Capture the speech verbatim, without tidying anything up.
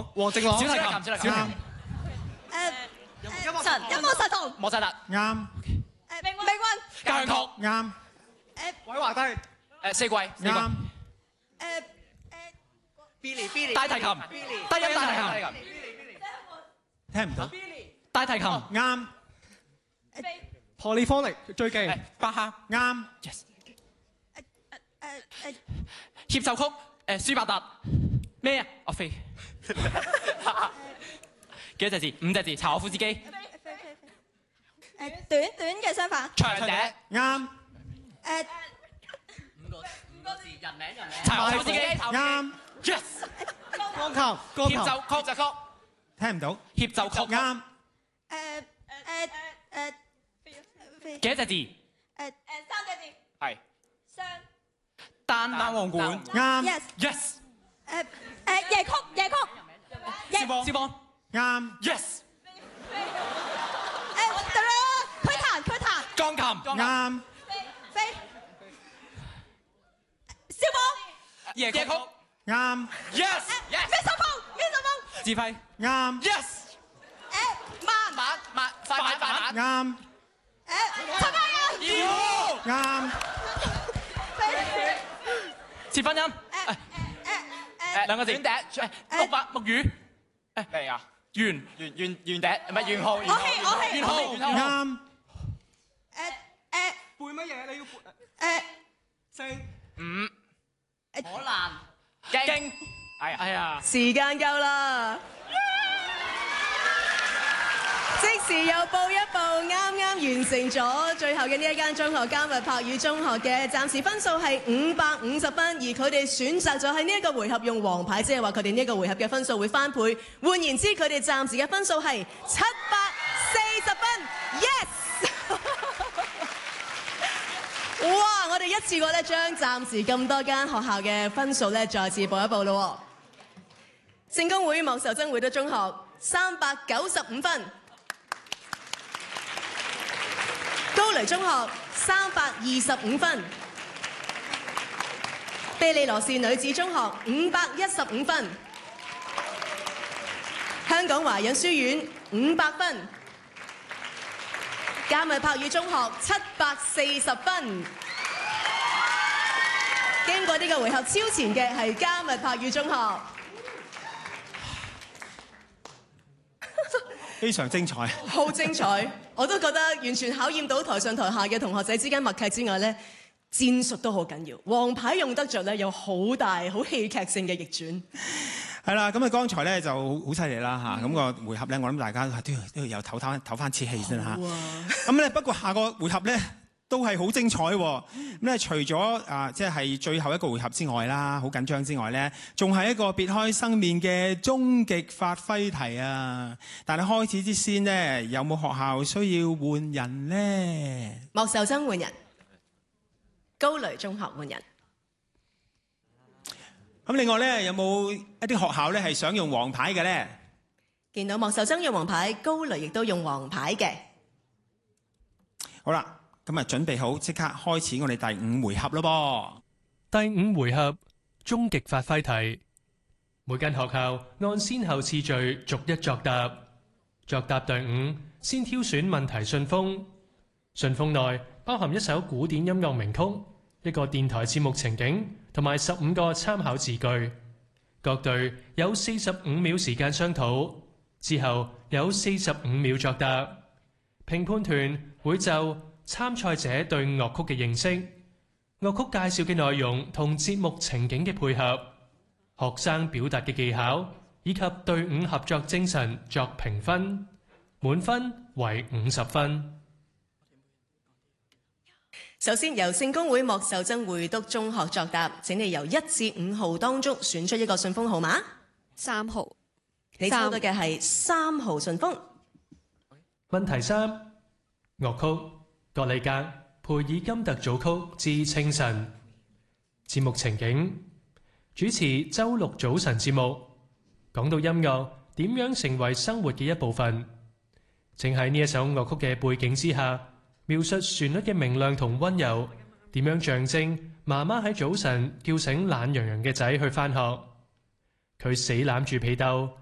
朗，黃靖朗， 小提琴，小提琴。 啱。 誒音樂神音樂神童。 莫扎特。 啱。 誒命運。 交響曲。 啱。 誒韋華帝。 誒四季。四季。 啱。 誒誒 Billy Billy 大提琴。低音大提琴。 聽唔到。 大提琴。 啱。 Polyphonic 最勁。 巴哈。 啱。 Yes。 誒誒協奏曲。誒舒伯特。咩啊？岳飛。幾多隻字？五隻字。柴可夫斯基。 誒短短嘅相反。 長笛。 啱。 誒五個五個字人名人名。 柴可夫斯基。 啱。 Yes。 鋼琴，鋼琴。 協奏曲就曲。 聽唔到。 協奏曲。 啱。 誒誒誒幾多隻字？ 誒誒三隻字。 係。 雙。 單單簧管。 啱。 Yes。 Yes。 誒誒夜曲夜曲。 肖邦。肖邦。 啱。 Yes。 誒得啦，佢彈佢彈。 鋼琴。 啱。 飛。肖邦。 夜曲。 啱。 Yes。Yes。 咩手風咩手風。 指揮。 啱。 Yes。 誒慢慢慢快慢快慢。 啱。 誒陳柏仁。 妖。 啱。 飛。 切分音。 誒誒誒誒兩個字。短笛。誒木白木魚。誒咩啊？圓圓圓圓笛，唔係圓號。 我氣我氣圓號。圓號。 啱。 誒誒背乜嘢？你要背誒四五。 可難。 經。係哎呀。 時間夠啦，即時又報一報，啱啱完成咗最後嘅呢一間中學加密柏語中學嘅暫時分數係五百五十分，而佢哋選擇咗喺呢一個回合用黃牌，即係話佢哋呢一個回合嘅分數會翻倍。換言之，佢哋暫時嘅分數係七百四十分。Yes！ 哇！我哋一次過咧將暫時咁多間學校嘅分數咧再次報一報咯。聖公會莫受曾會德中學三百九十五分，高雷中學三百二十五分，庇理羅士女子中學五百一十五分，香港華仁書院五百分，加密柏語中學七百四十分。經過呢個回合超前嘅係加密柏語中學。 非常精彩， 好精彩！我都覺得完全考驗到台上台下嘅同學仔之間默契之外咧，戰術都好緊要。黃牌用得着咧，有好大、好戲劇性嘅逆轉。 係啦，咁啊，剛才咧就好犀利啦嚇，咁個回合咧，我諗大家都要都要有唞翻唞翻次氣先啦嚇。咁咧，不過下個回合咧都係好精彩喎。咁咧，除咗啊，即係最後一個回合之外啦，好緊張之外咧，仲係一個別開生面嘅終極發揮題啊！但係開始之先呢，有冇學校需要換人呢？ 莫受曾換人，高雷中學換人。 咁另外咧，有冇一啲學校咧係想用黃牌嘅咧？ 見到莫受曾用黃牌，高雷亦都用黃牌嘅。 好啦，咁啊準備好，即刻開始我哋第五回合咯噃。第五回合終極發揮題，每間學校按先後次序逐一作答。作答隊伍先挑選問題信封，信封內包含一首古典音樂名曲、一個電台節目情景同埋十五個參考字句。各隊有四十五秒時間商討，之後有四十五秒作答。評判團會就參賽者對樂曲嘅認識、樂曲介紹嘅內容同節目情景嘅配合、學生表達嘅技巧以及隊伍合作精神作評分，滿分為五十分。 首先由聖公會莫受曾會督中學作答，請你由一至五號當中選出一個信封號碼。 三號， 你抽到嘅係三號信封。 問題三，樂曲葛利格培爾金特組曲致清晨。節目情景，主持周六早晨節目，講到音樂點樣成為生活嘅一部分。正喺呢一首樂曲嘅背景之下，描述旋律嘅明亮同溫柔，點樣象徵媽媽喺早晨叫醒懶洋洋嘅仔去返學。佢死攬住被竇，